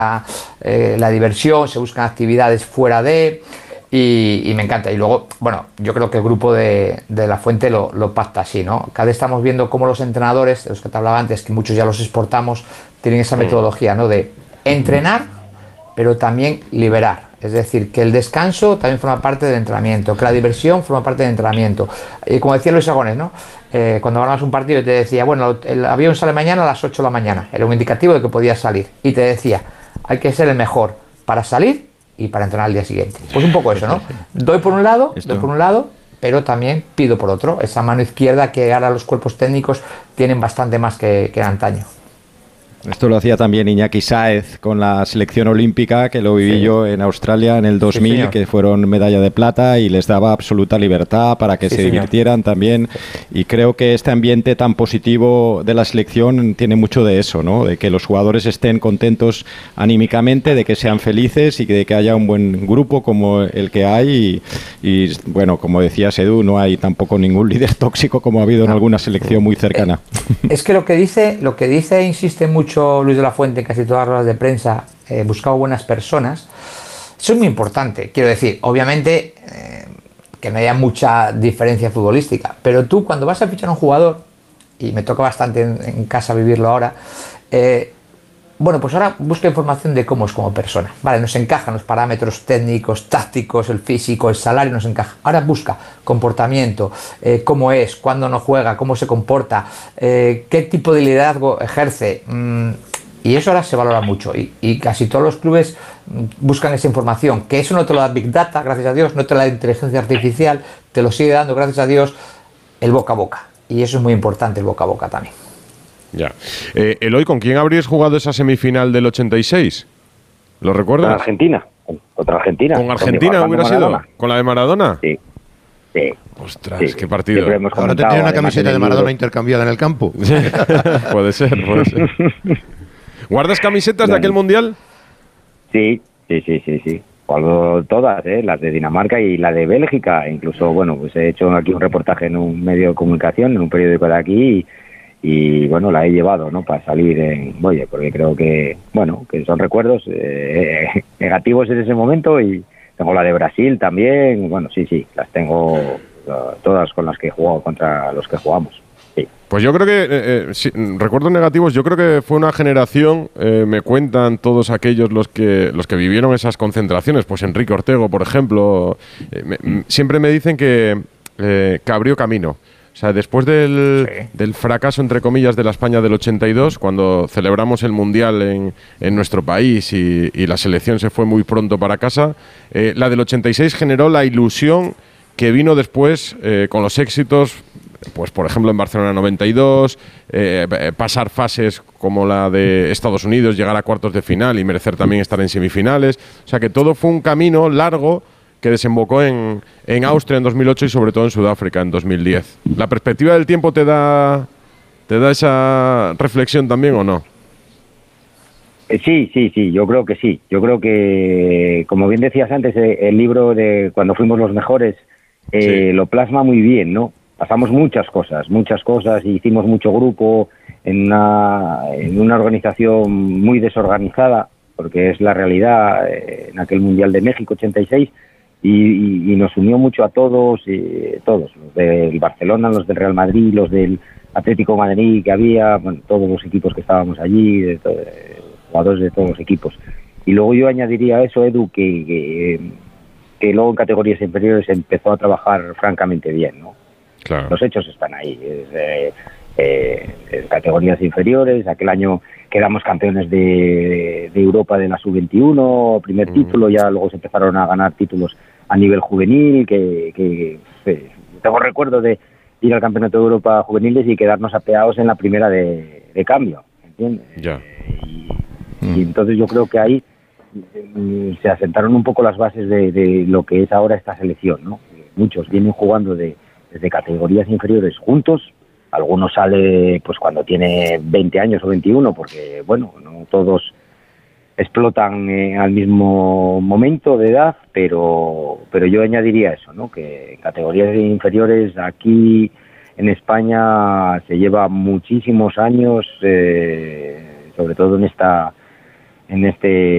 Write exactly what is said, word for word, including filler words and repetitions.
eh, la diversión, se buscan actividades fuera de... Y, y me encanta. Y luego, bueno, yo creo que el grupo de, de La Fuente lo, lo pacta así, ¿no? Cada vez estamos viendo cómo los entrenadores, de los que te hablaba antes, que muchos ya los exportamos, tienen esa metodología, ¿no? De entrenar, pero también liberar. Es decir, que el descanso también forma parte del entrenamiento, que la diversión forma parte del entrenamiento. Y como decía Luis Aragonés, ¿no? Eh, cuando ganabas un partido te decía, bueno, el avión sale mañana a las ocho de la mañana. Era un indicativo de que podías salir. Y te decía, hay que ser el mejor para salir y para entrenar al día siguiente. Pues un poco eso, ¿no? Doy por un lado, Esto. doy por un lado, pero también pido por otro. Esa mano izquierda que ahora los cuerpos técnicos tienen bastante más que, que antaño. Esto lo hacía también Iñaki Sáez con la selección olímpica, que lo viví sí. yo en Australia en el dos mil, sí, que fueron medalla de plata y les daba absoluta libertad para que sí, se divirtieran señor. también. Y creo que este ambiente tan positivo de la selección tiene mucho de eso, ¿no? De que los jugadores estén contentos anímicamente, de que sean felices y de que haya un buen grupo como el que hay. Y, y bueno, como decías, Edu, no hay tampoco ningún líder tóxico como ha habido en alguna selección muy cercana. Es que lo que dice, lo que dice insiste mucho Luis de la Fuente en casi todas las ruedas de prensa, eh, buscado buenas personas. Eso es muy importante. Quiero decir, obviamente eh, que no haya mucha diferencia futbolística, pero tú cuando vas a fichar a un jugador, y me toca bastante en, en casa vivirlo ahora, eh, bueno, pues ahora busca información de cómo es como persona. Vale, nos encajan los parámetros técnicos, tácticos, el físico, el salario, nos encaja. Ahora busca comportamiento, eh, cómo es, cuándo no juega, cómo se comporta, eh, qué tipo de liderazgo ejerce. Mmm, y eso ahora se valora mucho. Y, y casi todos los clubes buscan esa información. Que eso no te lo da Big Data, gracias a Dios, no te lo da inteligencia artificial, te lo sigue dando, gracias a Dios, el boca a boca. Y eso es muy importante, el boca a boca también. Ya. Eh, Eloy, ¿con quién habrías jugado esa semifinal del ochenta y seis? ¿Lo recuerdas? Con Argentina. Contra Argentina. ¿Con Argentina con hubiera sido? ¿Con la de Maradona? Sí. Sí. Ostras, sí. qué partido. Ahora te tiene una camiseta de Maradona intercambiada en el campo. puede ser, puede ser. ¿Guardas camisetas bueno. de aquel mundial? Sí, sí, sí, sí, sí. Guardo todas, ¿eh? Las de Dinamarca y la de Bélgica. Incluso, bueno, pues he hecho aquí un reportaje en un medio de comunicación, en un periódico de aquí, y y bueno, la he llevado, ¿no? Para salir en Boye, porque creo que, bueno, que son recuerdos eh, negativos en ese momento. Y tengo la de Brasil también, bueno, sí, sí, las tengo uh, todas con las que he jugado, contra los que jugamos. Sí. Pues yo creo que, eh, eh, sí, recuerdos negativos, yo creo que fue una generación, eh, me cuentan todos aquellos los que los que vivieron esas concentraciones, pues Enrique Ortego, por ejemplo, eh, me, siempre me dicen que, eh, que abrió camino. O sea, después del, sí. del fracaso, entre comillas, de la España del ochenta y dos, cuando celebramos el Mundial en, en nuestro país y, y la selección se fue muy pronto para casa, eh, la del ochenta y seis generó la ilusión que vino después eh, con los éxitos, pues por ejemplo en Barcelona noventa y dos, eh, pasar fases como la de Estados Unidos, llegar a cuartos de final y merecer también estar en semifinales. O sea que todo fue un camino largo que desembocó en, en Austria en dos mil ocho y sobre todo en Sudáfrica en dos mil diez. ¿La perspectiva del tiempo te da, te da esa reflexión también o no? Sí, sí, sí, yo creo que sí. Yo creo que, como bien decías antes, el libro de Cuando fuimos los mejores eh, sí. lo plasma muy bien, ¿no? Pasamos muchas cosas, muchas cosas, y hicimos mucho grupo en una, en una organización muy desorganizada, porque es la realidad eh, en aquel Mundial de México ochenta y seis. Y, y, y nos unió mucho a todos, eh, todos, los del Barcelona, los del Real Madrid, los del Atlético de Madrid que había, bueno, todos los equipos que estábamos allí, de to- eh, jugadores de todos los equipos. Y luego yo añadiría a eso, Edu, que, que, que luego en categorías inferiores empezó a trabajar francamente bien, ¿no? Claro. Los hechos están ahí. Es, eh, eh, en categorías inferiores, aquel año quedamos campeones de, de Europa de la sub veintiuno, primer uh-huh. título, ya luego se empezaron a ganar títulos a nivel juvenil, que, que, que tengo recuerdo de ir al Campeonato de Europa juveniles y quedarnos apeados en la primera de, de cambio, ¿entiendes? Ya. Y, uh-huh. y entonces yo creo que ahí eh, se asentaron un poco las bases de, de lo que es ahora esta selección, ¿no? Muchos vienen jugando de, desde categorías inferiores juntos. Algunos sale pues cuando tiene veinte años o veintiuno, porque bueno, no todos explotan eh, al mismo momento de edad, pero pero yo añadiría eso, ¿no? Que en categorías inferiores aquí en España se lleva muchísimos años, eh, sobre todo en esta en este